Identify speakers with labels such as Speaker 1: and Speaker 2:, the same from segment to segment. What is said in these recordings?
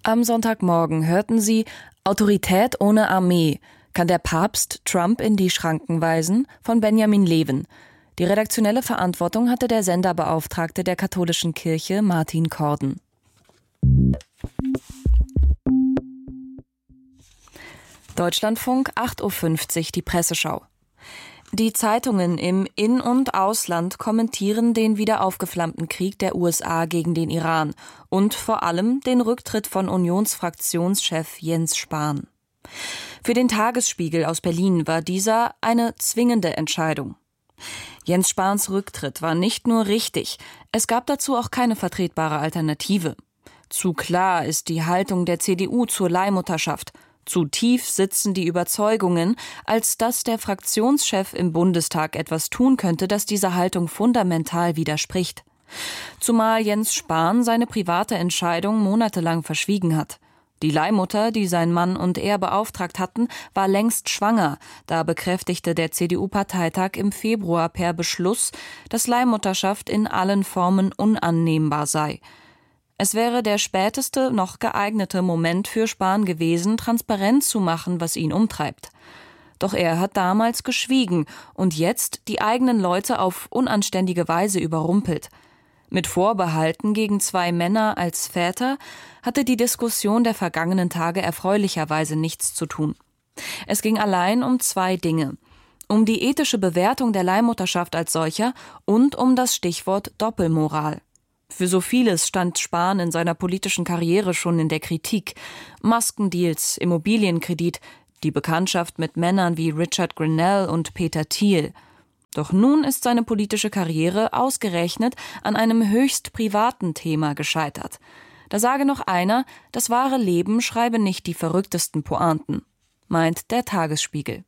Speaker 1: Am Sonntagmorgen hörten Sie Autorität ohne Armee. Kann der Papst Trump in die Schranken weisen? Von Benjamin Leven. Die redaktionelle Verantwortung hatte der Senderbeauftragte der katholischen Kirche Martin Korden. Deutschlandfunk, 8:50 Uhr, die Presseschau. Die Zeitungen im In- und Ausland kommentieren den wieder aufgeflammten Krieg der USA gegen den Iran und vor allem den Rücktritt von Unionsfraktionschef Jens Spahn. Für den Tagesspiegel aus Berlin war dieser eine zwingende Entscheidung. Jens Spahns Rücktritt war nicht nur richtig, es gab dazu auch keine vertretbare Alternative. Zu klar ist die Haltung der CDU zur Leihmutterschaft. Zu tief sitzen die Überzeugungen, als dass der Fraktionschef im Bundestag etwas tun könnte, das dieser Haltung fundamental widerspricht. Zumal Jens Spahn seine private Entscheidung monatelang verschwiegen hat. Die Leihmutter, die sein Mann und er beauftragt hatten, war längst schwanger. Da bekräftigte der CDU-Parteitag im Februar per Beschluss, dass Leihmutterschaft in allen Formen unannehmbar sei. Es wäre der späteste noch geeignete Moment für Spahn gewesen, transparent zu machen, was ihn umtreibt. Doch er hat damals geschwiegen und jetzt die eigenen Leute auf unanständige Weise überrumpelt. Mit Vorbehalten gegen zwei Männer als Väter hatte die Diskussion der vergangenen Tage erfreulicherweise nichts zu tun. Es ging allein um zwei Dinge: um die ethische Bewertung der Leihmutterschaft als solcher und um das Stichwort Doppelmoral. Für so vieles stand Spahn in seiner politischen Karriere schon in der Kritik. Maskendeals, Immobilienkredit, die Bekanntschaft mit Männern wie Richard Grenell und Peter Thiel. Doch nun ist seine politische Karriere ausgerechnet an einem höchst privaten Thema gescheitert. Da sage noch einer, das wahre Leben schreibe nicht die verrücktesten Pointen, meint der Tagesspiegel.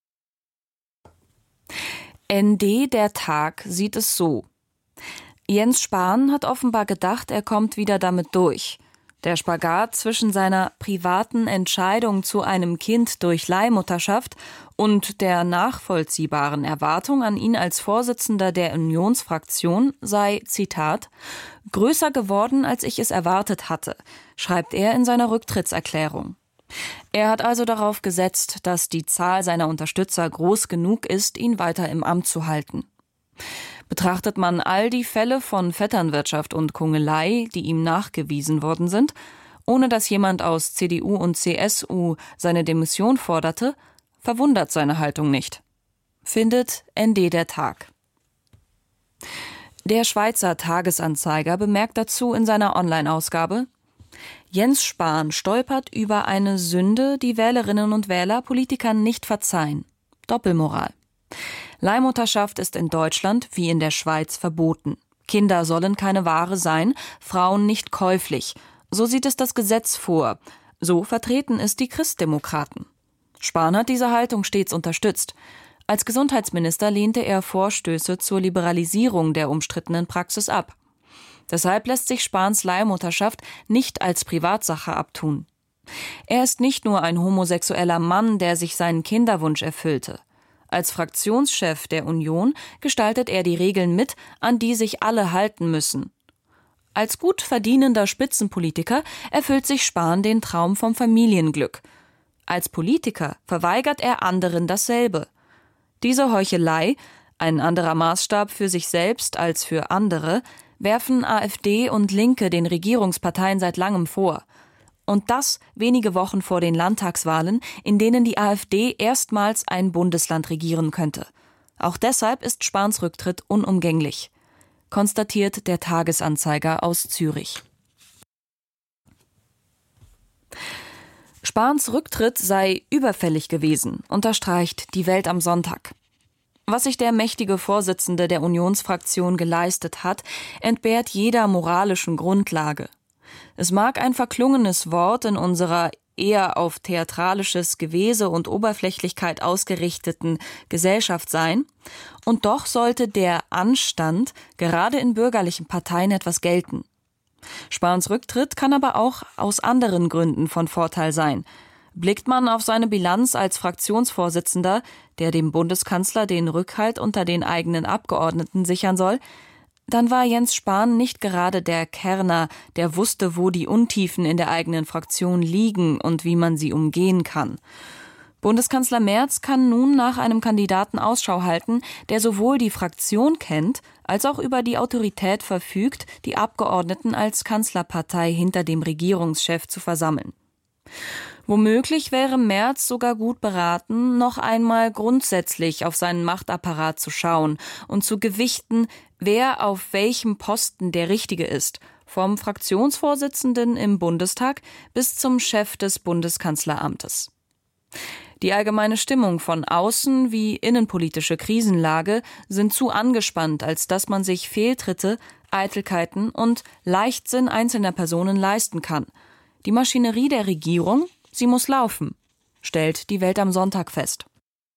Speaker 1: ND der Tag sieht es so: Jens Spahn hat offenbar gedacht, er kommt wieder damit durch. Der Spagat zwischen seiner privaten Entscheidung zu einem Kind durch Leihmutterschaft und der nachvollziehbaren Erwartung an ihn als Vorsitzender der Unionsfraktion sei, Zitat, größer geworden, als ich es erwartet hatte, schreibt er in seiner Rücktrittserklärung. Er hat also darauf gesetzt, dass die Zahl seiner Unterstützer groß genug ist, ihn weiter im Amt zu halten. Betrachtet man all die Fälle von Vetternwirtschaft und Kungelei, die ihm nachgewiesen worden sind, ohne dass jemand aus CDU und CSU seine Demission forderte, verwundert seine Haltung nicht. Findet ND der Tag. Der Schweizer Tagesanzeiger bemerkt dazu in seiner Online-Ausgabe: Jens Spahn stolpert über eine Sünde, die Wählerinnen und Wähler Politikern nicht verzeihen. Doppelmoral. Leihmutterschaft ist in Deutschland wie in der Schweiz verboten. Kinder sollen keine Ware sein, Frauen nicht käuflich. So sieht es das Gesetz vor. So vertreten es die Christdemokraten. Spahn hat diese Haltung stets unterstützt. Als Gesundheitsminister lehnte er Vorstöße zur Liberalisierung der umstrittenen Praxis ab. Deshalb lässt sich Spahns Leihmutterschaft nicht als Privatsache abtun. Er ist nicht nur ein homosexueller Mann, der sich seinen Kinderwunsch erfüllte. Als Fraktionschef der Union gestaltet er die Regeln mit, an die sich alle halten müssen. Als gut verdienender Spitzenpolitiker erfüllt sich Spahn den Traum vom Familienglück. Als Politiker verweigert er anderen dasselbe. Diese Heuchelei, ein anderer Maßstab für sich selbst als für andere, werfen AfD und Linke den Regierungsparteien seit langem vor. Und das wenige Wochen vor den Landtagswahlen, in denen die AfD erstmals ein Bundesland regieren könnte. Auch deshalb ist Spahns Rücktritt unumgänglich, konstatiert der Tagesanzeiger aus Zürich. Spahns Rücktritt sei überfällig gewesen, unterstreicht die Welt am Sonntag. Was sich der mächtige Vorsitzende der Unionsfraktion geleistet hat, entbehrt jeder moralischen Grundlage. Es mag ein verklungenes Wort in unserer eher auf theatralisches Gewese und Oberflächlichkeit ausgerichteten Gesellschaft sein, und doch sollte der Anstand gerade in bürgerlichen Parteien etwas gelten. Spahns Rücktritt kann aber auch aus anderen Gründen von Vorteil sein. Blickt man auf seine Bilanz als Fraktionsvorsitzender, der dem Bundeskanzler den Rückhalt unter den eigenen Abgeordneten sichern soll, dann war Jens Spahn nicht gerade der Kerner, der wusste, wo die Untiefen in der eigenen Fraktion liegen und wie man sie umgehen kann. Bundeskanzler Merz kann nun nach einem Kandidaten Ausschau halten, der sowohl die Fraktion kennt, als auch über die Autorität verfügt, die Abgeordneten als Kanzlerpartei hinter dem Regierungschef zu versammeln. Womöglich wäre Merz sogar gut beraten, noch einmal grundsätzlich auf seinen Machtapparat zu schauen und zu gewichten, wer auf welchem Posten der Richtige ist, vom Fraktionsvorsitzenden im Bundestag bis zum Chef des Bundeskanzleramtes. Die allgemeine Stimmung von außen wie innenpolitische Krisenlage sind zu angespannt, als dass man sich Fehltritte, Eitelkeiten und Leichtsinn einzelner Personen leisten kann. Die Maschinerie der Regierung, sie muss laufen, stellt die Welt am Sonntag fest.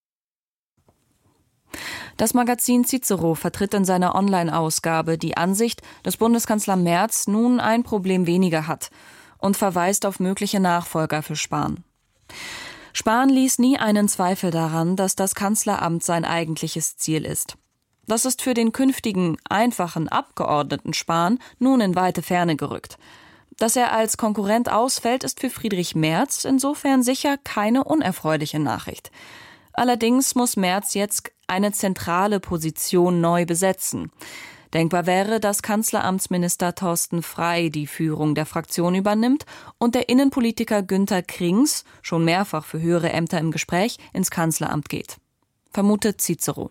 Speaker 1: Das Magazin Cicero vertritt in seiner Online-Ausgabe die Ansicht, dass Bundeskanzler Merz nun ein Problem weniger hat und verweist auf mögliche Nachfolger für Spahn. Spahn ließ nie einen Zweifel daran, dass das Kanzleramt sein eigentliches Ziel ist. Das ist für den künftigen, einfachen Abgeordneten Spahn nun in weite Ferne gerückt. Dass er als Konkurrent ausfällt, ist für Friedrich Merz insofern sicher keine unerfreuliche Nachricht. Allerdings muss Merz jetzt eine zentrale Position neu besetzen. Denkbar wäre, dass Kanzleramtsminister Thorsten Frey die Führung der Fraktion übernimmt und der Innenpolitiker Günther Krings, schon mehrfach für höhere Ämter im Gespräch, ins Kanzleramt geht. Vermutet Cicero.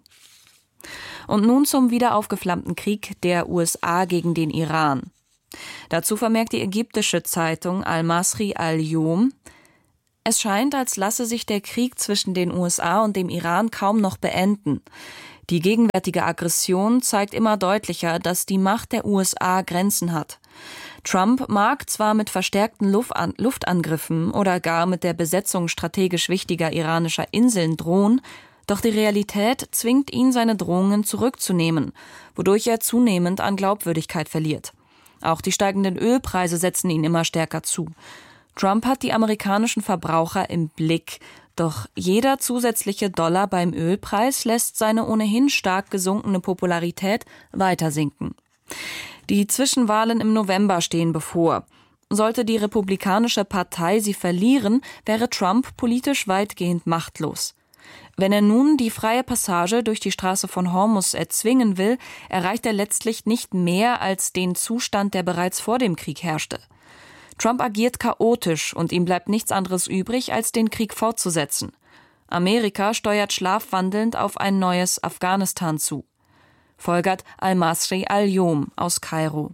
Speaker 1: Und nun zum wieder aufgeflammten Krieg der USA gegen den Iran. Dazu vermerkt die ägyptische Zeitung Al-Masri al-Yom: Es scheint, als lasse sich der Krieg zwischen den USA und dem Iran kaum noch beenden. Die gegenwärtige Aggression zeigt immer deutlicher, dass die Macht der USA Grenzen hat. Trump mag zwar mit verstärkten Luftangriffen oder gar mit der Besetzung strategisch wichtiger iranischer Inseln drohen, doch die Realität zwingt ihn, seine Drohungen zurückzunehmen, wodurch er zunehmend an Glaubwürdigkeit verliert. Auch die steigenden Ölpreise setzen ihn immer stärker zu. Trump hat die amerikanischen Verbraucher im Blick, doch jeder zusätzliche Dollar beim Ölpreis lässt seine ohnehin stark gesunkene Popularität weiter sinken. Die Zwischenwahlen im November stehen bevor. Sollte die Republikanische Partei sie verlieren, wäre Trump politisch weitgehend machtlos. Wenn er nun die freie Passage durch die Straße von Hormuz erzwingen will, erreicht er letztlich nicht mehr als den Zustand, der bereits vor dem Krieg herrschte. Trump agiert chaotisch und ihm bleibt nichts anderes übrig, als den Krieg fortzusetzen. Amerika steuert schlafwandelnd auf ein neues Afghanistan zu. Folgert Al-Masri al-Yom aus Kairo.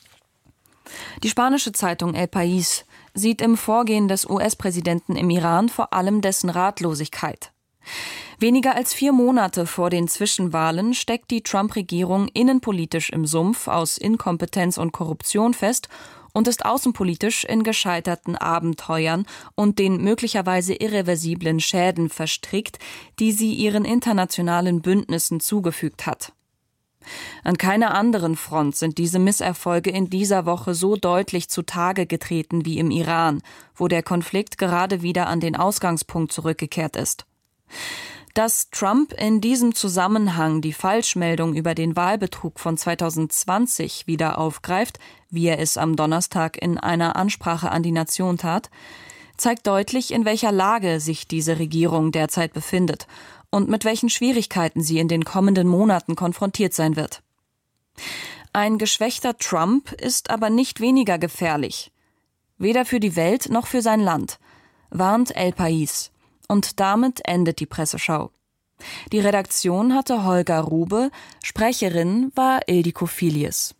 Speaker 1: Die spanische Zeitung El País sieht im Vorgehen des US-Präsidenten im Iran vor allem dessen Ratlosigkeit. Weniger als 4 Monate vor den Zwischenwahlen steckt die Trump-Regierung innenpolitisch im Sumpf aus Inkompetenz und Korruption fest und ist außenpolitisch in gescheiterten Abenteuern und den möglicherweise irreversiblen Schäden verstrickt, die sie ihren internationalen Bündnissen zugefügt hat. An keiner anderen Front sind diese Misserfolge in dieser Woche so deutlich zutage getreten wie im Iran, wo der Konflikt gerade wieder an den Ausgangspunkt zurückgekehrt ist. Dass Trump in diesem Zusammenhang die Falschmeldung über den Wahlbetrug von 2020 wieder aufgreift, wie er es am Donnerstag in einer Ansprache an die Nation tat, zeigt deutlich, in welcher Lage sich diese Regierung derzeit befindet und mit welchen Schwierigkeiten sie in den kommenden Monaten konfrontiert sein wird. Ein geschwächter Trump ist aber nicht weniger gefährlich. Weder für die Welt noch für sein Land, warnt El País. Und damit endet die Presseschau. Die Redaktion hatte Holger Rube, Sprecherin war Ildiko Filius.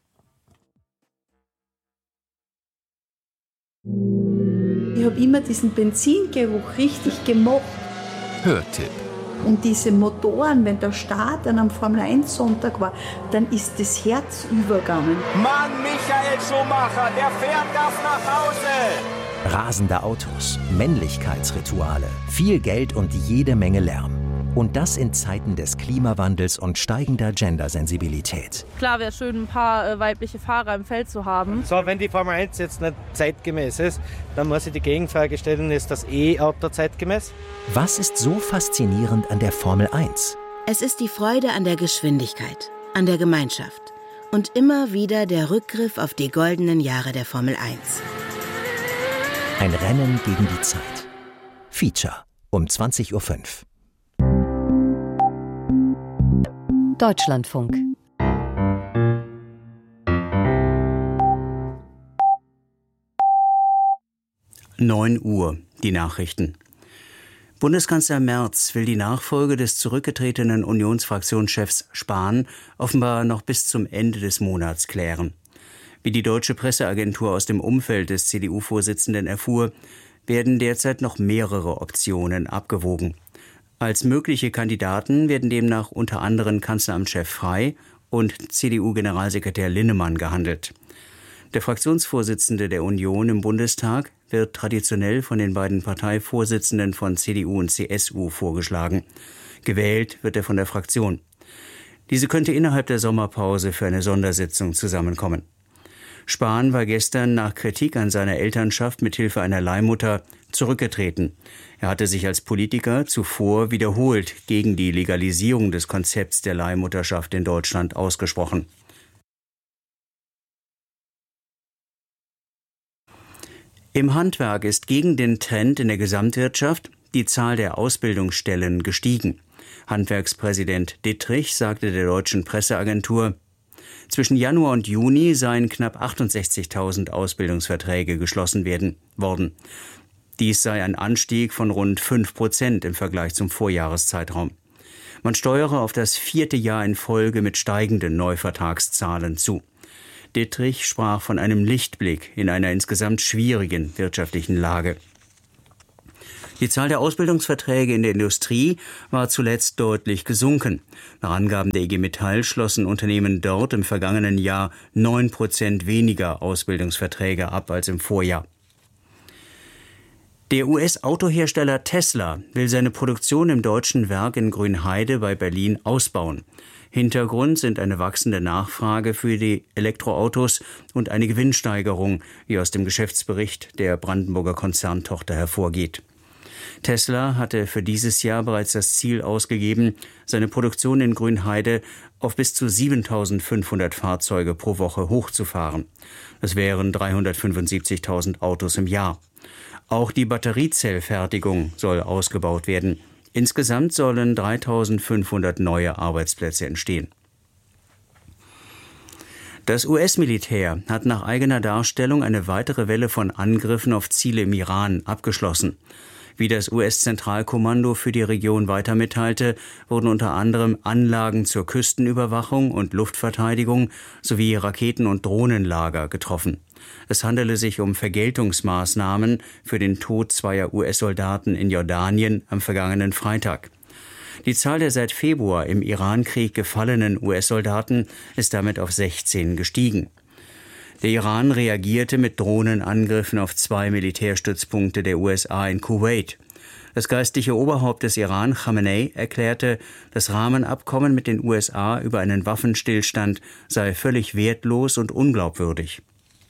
Speaker 2: Ich habe immer diesen Benzingeruch richtig gemocht.
Speaker 3: Hörtipp.
Speaker 2: Und diese Motoren, wenn der Start an einem Formel-1-Sonntag war, dann ist das Herz übergegangen.
Speaker 4: Mann, Michael Schumacher, der fährt das nach Hause!
Speaker 5: Rasende Autos, Männlichkeitsrituale, viel Geld und jede Menge Lärm. Und das in Zeiten des Klimawandels und steigender Gendersensibilität.
Speaker 6: Klar wäre schön, ein paar weibliche Fahrer im Feld zu haben.
Speaker 7: So, wenn die Formel 1 jetzt nicht zeitgemäß ist, dann muss ich die Gegenfrage stellen, ist das E-Auto zeitgemäß?
Speaker 5: Was ist so faszinierend an der Formel 1?
Speaker 8: Es ist die Freude an der Geschwindigkeit, an der Gemeinschaft
Speaker 3: Und immer wieder der Rückgriff auf die goldenen Jahre der Formel 1.
Speaker 5: Ein Rennen gegen die Zeit. Feature um 20:05 Uhr.
Speaker 8: Deutschlandfunk.
Speaker 9: Neun Uhr, die Nachrichten. Bundeskanzler Merz will die Nachfolge des zurückgetretenen Unionsfraktionschefs Spahn offenbar noch bis zum Ende des Monats klären. Wie die deutsche Presseagentur aus dem Umfeld des CDU-Vorsitzenden erfuhr, werden derzeit noch mehrere Optionen abgewogen. Als mögliche Kandidaten werden demnach unter anderem Kanzleramtschef Frey und CDU-Generalsekretär Linnemann gehandelt. Der Fraktionsvorsitzende der Union im Bundestag wird traditionell von den beiden Parteivorsitzenden von CDU und CSU vorgeschlagen. Gewählt wird er von der Fraktion. Diese könnte innerhalb der Sommerpause für eine Sondersitzung zusammenkommen. Spahn war gestern nach Kritik an seiner Elternschaft mit Hilfe einer Leihmutter zurückgetreten. Er hatte sich als Politiker zuvor wiederholt gegen die Legalisierung des Konzepts der Leihmutterschaft in Deutschland ausgesprochen. Im Handwerk ist gegen den Trend in der Gesamtwirtschaft die Zahl der Ausbildungsstellen gestiegen. Handwerkspräsident Dittrich sagte der deutschen Presseagentur, zwischen Januar und Juni seien knapp 68.000 Ausbildungsverträge geschlossen worden. Dies sei ein Anstieg von rund 5% im Vergleich zum Vorjahreszeitraum. Man steuere auf das 4. Jahr in Folge mit steigenden Neuvertragszahlen zu. Dittrich sprach von einem Lichtblick in einer insgesamt schwierigen wirtschaftlichen Lage. Die Zahl der Ausbildungsverträge in der Industrie war zuletzt deutlich gesunken. Nach Angaben der IG Metall schlossen Unternehmen dort im vergangenen Jahr 9% weniger Ausbildungsverträge ab als im Vorjahr. Der US-Autohersteller Tesla will seine Produktion im deutschen Werk in Grünheide bei Berlin ausbauen. Hintergrund sind eine wachsende Nachfrage für die Elektroautos und eine Gewinnsteigerung, wie aus dem Geschäftsbericht der Brandenburger Konzerntochter hervorgeht. Tesla hatte für dieses Jahr bereits das Ziel ausgegeben, seine Produktion in Grünheide auf bis zu 7.500 Fahrzeuge pro Woche hochzufahren. Das wären 375.000 Autos im Jahr. Auch die Batteriezellfertigung soll ausgebaut werden. Insgesamt sollen 3.500 neue Arbeitsplätze entstehen. Das US-Militär hat nach eigener Darstellung eine weitere Welle von Angriffen auf Ziele im Iran abgeschlossen. Wie das US-Zentralkommando für die Region weiter mitteilte, wurden unter anderem Anlagen zur Küstenüberwachung und Luftverteidigung sowie Raketen- und Drohnenlager getroffen. Es handele sich um Vergeltungsmaßnahmen für den Tod zweier US-Soldaten in Jordanien am vergangenen Freitag. Die Zahl der seit Februar im Irankrieg gefallenen US-Soldaten ist damit auf 16 gestiegen. Der Iran reagierte mit Drohnenangriffen auf 2 Militärstützpunkte der USA in Kuwait. Das geistliche Oberhaupt des Iran, Khamenei, erklärte, das Rahmenabkommen mit den USA über einen Waffenstillstand sei völlig wertlos und unglaubwürdig.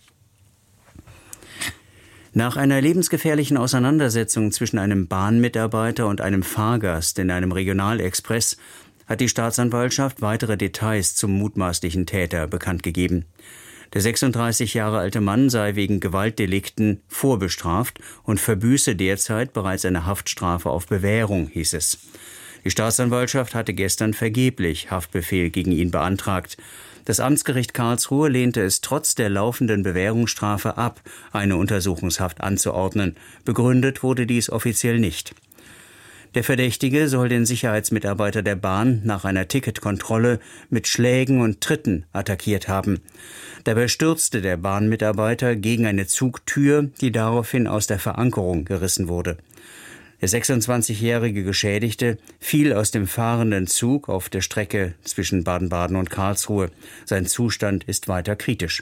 Speaker 9: Nach einer lebensgefährlichen Auseinandersetzung zwischen einem Bahnmitarbeiter und einem Fahrgast in einem Regionalexpress hat die Staatsanwaltschaft weitere Details zum mutmaßlichen Täter bekannt gegeben. Der 36 Jahre alte Mann sei wegen Gewaltdelikten vorbestraft und verbüße derzeit bereits eine Haftstrafe auf Bewährung, hieß es. Die Staatsanwaltschaft hatte gestern vergeblich Haftbefehl gegen ihn beantragt. Das Amtsgericht Karlsruhe lehnte es trotz der laufenden Bewährungsstrafe ab, eine Untersuchungshaft anzuordnen. Begründet wurde dies offiziell nicht. Der Verdächtige soll den Sicherheitsmitarbeiter der Bahn nach einer Ticketkontrolle mit Schlägen und Tritten attackiert haben. Dabei stürzte der Bahnmitarbeiter gegen eine Zugtür, die daraufhin aus der Verankerung gerissen wurde. Der 26-jährige Geschädigte fiel aus dem fahrenden Zug auf der Strecke zwischen Baden-Baden und Karlsruhe. Sein Zustand ist weiter kritisch.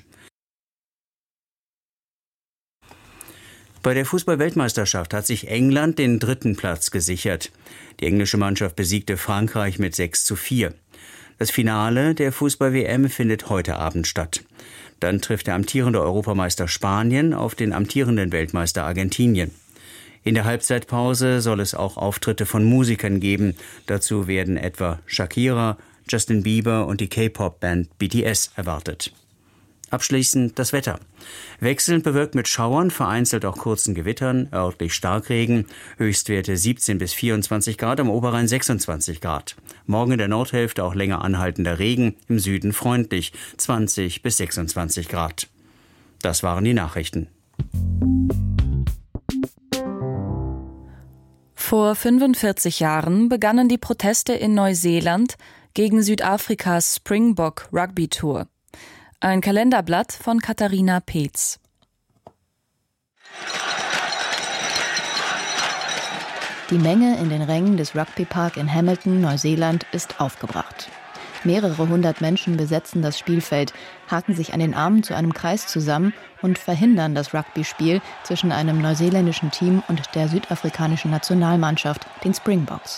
Speaker 9: Bei der Fußball-Weltmeisterschaft hat sich England den 3. Platz gesichert. Die englische Mannschaft besiegte Frankreich mit 6:4. Das Finale der Fußball-WM findet heute Abend statt. Dann trifft der amtierende Europameister Spanien auf den amtierenden Weltmeister Argentinien. In der Halbzeitpause soll es auch Auftritte von Musikern geben. Dazu werden etwa Shakira, Justin Bieber und die K-Pop-Band BTS erwartet. Abschließend das Wetter. Wechselnd bewölkt mit Schauern, vereinzelt auch kurzen Gewittern, örtlich Starkregen, Höchstwerte 17 bis 24 Grad, am Oberrhein 26 Grad. Morgen in der Nordhälfte auch länger anhaltender Regen, im Süden freundlich, 20 bis 26 Grad. Das waren die Nachrichten.
Speaker 1: Vor 45 Jahren begannen die Proteste in Neuseeland gegen Südafrikas Springbok Rugby Tour. Ein Kalenderblatt von Katharina Peetz.
Speaker 8: Die Menge in den Rängen des Rugbypark in Hamilton, Neuseeland, ist aufgebracht. Mehrere hundert Menschen besetzen das Spielfeld, haken sich an den Armen zu einem Kreis zusammen und verhindern das Rugby-Spiel zwischen einem neuseeländischen Team und der südafrikanischen Nationalmannschaft, den Springboks.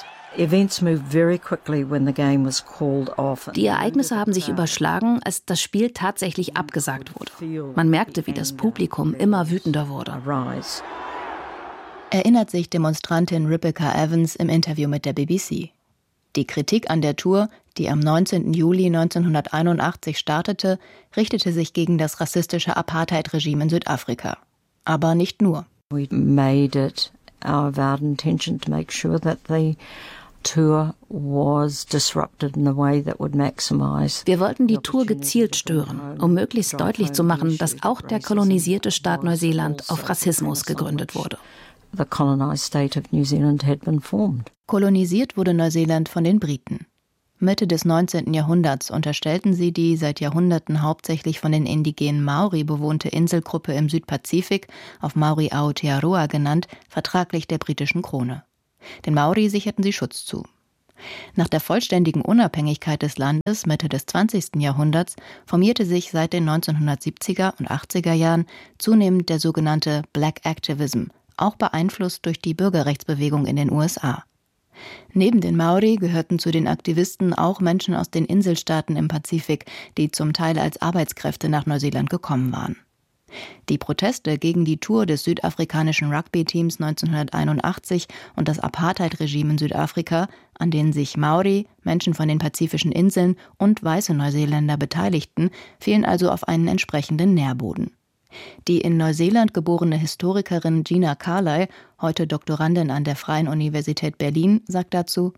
Speaker 10: Die Ereignisse haben sich überschlagen, als das Spiel tatsächlich abgesagt wurde. Man merkte, wie das Publikum immer wütender wurde.
Speaker 8: Erinnert sich Demonstrantin Rebecca Evans im Interview mit der BBC. Die Kritik an der Tour, die am 19. Juli 1981 startete, richtete sich gegen das rassistische Apartheid-Regime in Südafrika. Aber nicht nur.
Speaker 11: We made it our avowed intention to make sure that the tour was disrupted in a way that would maximize.
Speaker 10: Wir wollten die Tour gezielt stören, um möglichst deutlich zu machen, dass auch der kolonisierte Staat Neuseeland auf Rassismus gegründet wurde.
Speaker 11: The colonized state of New Zealand had been formed.
Speaker 8: Kolonisiert wurde Neuseeland von den Briten. Mitte des 19. Jahrhunderts unterstellten sie die seit Jahrhunderten hauptsächlich von den indigenen Maori bewohnte Inselgruppe im Südpazifik, auf Mauri Aotearoa genannt, vertraglich der britischen Krone. Den Maori sicherten sie Schutz zu. Nach der vollständigen Unabhängigkeit des Landes Mitte des 20. Jahrhunderts formierte sich seit den 1970er und 80er Jahren zunehmend der sogenannte Black Activism, auch beeinflusst durch die Bürgerrechtsbewegung in den USA. Neben den Maori gehörten zu den Aktivisten auch Menschen aus den Inselstaaten im Pazifik, die zum Teil als Arbeitskräfte nach Neuseeland gekommen waren. Die Proteste gegen die Tour des südafrikanischen Rugby-Teams 1981 und das Apartheid-Regime in Südafrika, an denen sich Maori, Menschen von den pazifischen Inseln und weiße Neuseeländer beteiligten, fielen also auf einen entsprechenden Nährboden. Die in Neuseeland geborene Historikerin Gina Carlyle, heute Doktorandin an der Freien Universität Berlin, sagt dazu: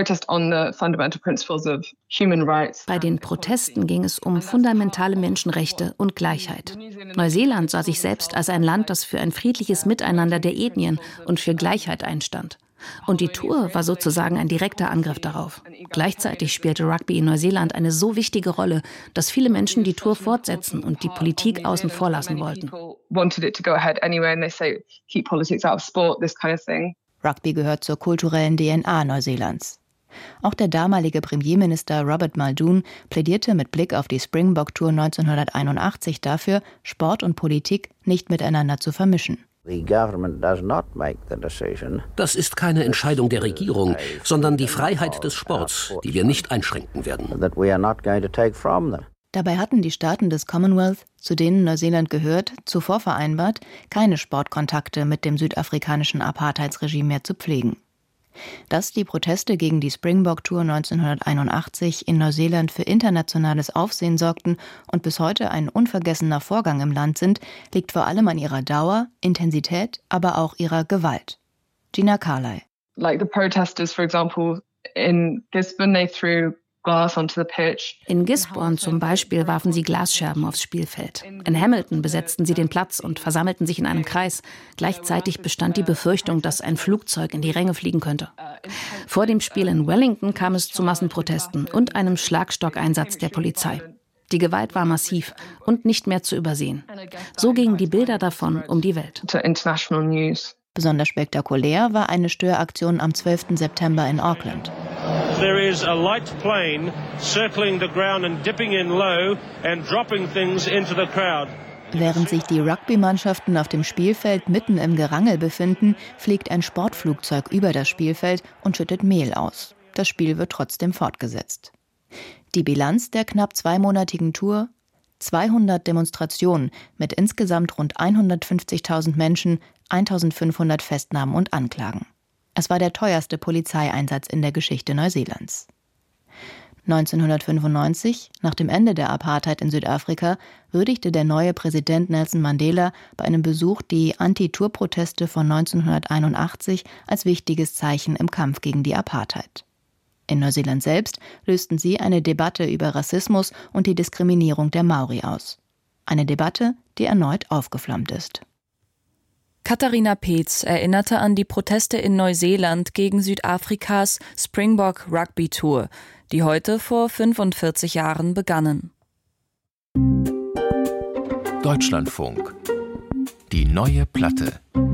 Speaker 10: Bei den Protesten ging es um fundamentale Menschenrechte und Gleichheit. Neuseeland sah sich selbst als ein Land, das für ein friedliches Miteinander der Ethnien und für Gleichheit einstand. Und die Tour war sozusagen ein direkter Angriff darauf. Gleichzeitig spielte Rugby in Neuseeland eine so wichtige Rolle, dass viele Menschen die Tour fortsetzen und die Politik außen vor lassen wollten.
Speaker 8: Rugby gehört zur kulturellen DNA Neuseelands. Auch der damalige Premierminister Robert Muldoon plädierte mit Blick auf die Springbok-Tour 1981 dafür, Sport und Politik nicht miteinander zu vermischen.
Speaker 12: Das ist keine Entscheidung der Regierung, sondern die Freiheit des Sports, die wir nicht einschränken werden.
Speaker 8: Dabei hatten die Staaten des Commonwealth, zu denen Neuseeland gehört, zuvor vereinbart, keine Sportkontakte mit dem südafrikanischen Apartheidsregime mehr zu pflegen. Dass die Proteste gegen die Springbok-Tour 1981 in Neuseeland für internationales Aufsehen sorgten und bis heute ein unvergessener Vorgang im Land sind, liegt vor allem an ihrer Dauer, Intensität, aber auch ihrer Gewalt. Gina Carlyle.
Speaker 13: Like the protesters, for example, in Gisborne, they threw glass onto the pitch.
Speaker 10: In Gisborne zum Beispiel warfen sie Glasscherben aufs Spielfeld. In Hamilton besetzten sie den Platz und versammelten sich in einem Kreis. Gleichzeitig bestand die Befürchtung, dass ein Flugzeug in die Ränge fliegen könnte. Vor dem Spiel in Wellington kam es zu Massenprotesten und einem Schlagstockeinsatz der Polizei. Die Gewalt war massiv und nicht mehr zu übersehen. So gingen die Bilder davon um die Welt.
Speaker 8: Besonders spektakulär war eine Störaktion am 12. September in Auckland.
Speaker 14: There is a light plane circling the ground and dipping in low and dropping things into the crowd.
Speaker 8: Während sich die Rugby-Mannschaften auf dem Spielfeld mitten im Gerangel befinden, fliegt ein Sportflugzeug über das Spielfeld und schüttet Mehl aus. Das Spiel wird trotzdem fortgesetzt. Die Bilanz der knapp zweimonatigen Tour: 200 Demonstrationen mit insgesamt rund 150.000 Menschen, 1.500 Festnahmen und Anklagen. Es war der teuerste Polizeieinsatz in der Geschichte Neuseelands. 1995, nach dem Ende der Apartheid in Südafrika, würdigte der neue Präsident Nelson Mandela bei einem Besuch die Anti-Tour-Proteste von 1981 als wichtiges Zeichen im Kampf gegen die Apartheid. In Neuseeland selbst lösten sie eine Debatte über Rassismus und die Diskriminierung der Maori aus. Eine Debatte, die erneut aufgeflammt ist.
Speaker 1: Katharina Peetz erinnerte an die Proteste in Neuseeland gegen Südafrikas Springbok Rugby Tour, die heute vor 45 Jahren begannen.
Speaker 15: Deutschlandfunk. Die neue Platte.